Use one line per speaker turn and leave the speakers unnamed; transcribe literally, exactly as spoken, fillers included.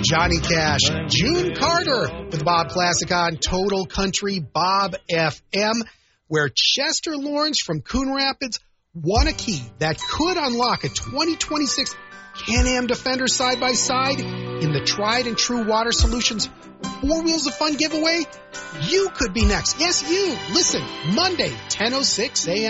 Johnny Cash, June Carter with the Bob Classic on Total Country Bob F M, where Chester Lawrence from Coon Rapids won a key that could unlock a twenty twenty-six Can-Am Defender side-by-side in the Tried and True Water Solutions Four Wheels of Fun giveaway. You could be next. Yes, you. Listen, Monday, ten oh six a.m.